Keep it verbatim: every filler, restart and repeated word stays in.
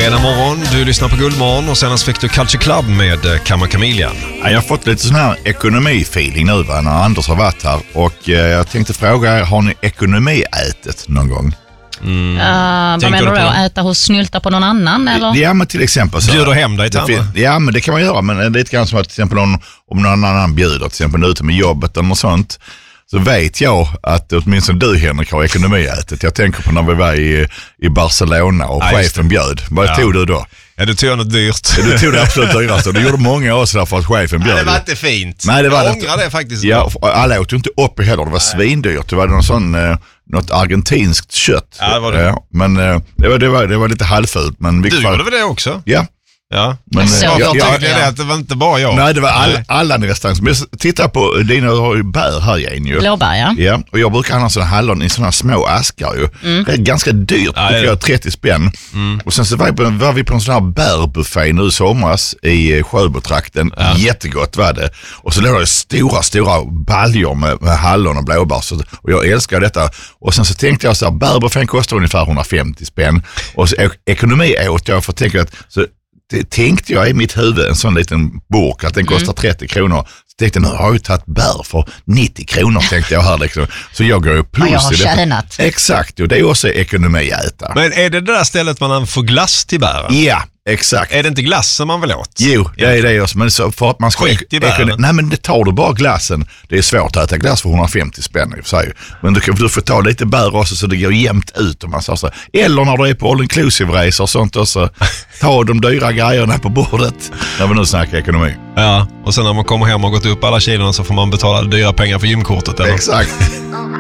Fredag morgon, du lyssnar på Guldmorgon och senast fick du Culture Club med Kamma Chameleon. Jag har fått lite sån här ekonomifeeling nu va, när Anders har varit här. Och eh, jag tänkte fråga, har ni ekonomiätet någon gång? Mm. Uh, vad menar du då? Äta hos snylta på någon annan? Eller? Ja, men till exempel så. Bjuder hem dig till andra? Ja, men det kan man göra. Men lite grann som att till exempel om, om någon annan bjuder, till exempel ute med jobbet eller något sånt. Så vet jag att åtminstone du, Henrik, har ekonomiätet. Jag tänker på när vi var i, i Barcelona och ja, chefen bjöd. Vad ja. tog du då? Ja, du tog något dyrt. Ja, du tog det absolut dyraste. Du gjorde många år sedan för att chefen bjöd. Nej, det var inte fint. Nej, det var jag det. ångrar det faktiskt. Ja, alla åt ju inte upp i heller. Det var Nej. svindyrt. Det var någon sån, eh, något argentinskt kött. Ja, det var det. Ja, men eh, det, var, det, var, det var lite halvfult. Men du gjorde väl det också? Ja. Ja, men så, jag, jag, jag, jag, det, att det var inte bara jag. Nej, det var all, alla nästan. Men titta på dina bär här igen ju. Blåbär, ja. Ja, och jag brukar ha sådana hallon i sådana små askar ju. Mm. Det är ganska dyrt, ja, det är trettio spänn. Mm. Och sen så var vi, på, var vi på en sån här bärbuffé nu i somras i Sjöbotrakten. Ja. Jättegott var det. Och så låg det stora, stora baljor med, med hallon och blåbär. Så, och jag älskar detta. Och sen så tänkte jag så här, bärbuffén kostar ungefär hundrafemtio spänn. Och så ekonomi åt jag för att tänka att så, det tänkte jag i mitt huvud, en sån liten burk, att den kostar mm. trettio kronor. Så tänkte jag, nu har jag ju tagit bär för nittio kronor, tänkte jag här liksom. Så jag går ju plus. Ja, jag har i det. tjänat. Exakt, och det är också ekonomiäta. Men är det det där stället man får glass till bären? Ja, exakt. Är det inte glassen man vill åt? Jo, det är det också. Men så för att man ska... Skit i bären. Nej, men det tar du bara glassen. Det är svårt att äta glass för hundrafemtio spänn i och för sig. Men du, kan, du får ta lite bär också så det går jämnt ut om man säger så. Eller när du är på all inclusive resor och sånt också. Ta de dyra grejerna på bordet när vi nu snackar ekonomi. Ja, och sen när man kommer hem och gått upp alla kilorna så får man betala dyra pengar för gymkortet. Eller? Exakt.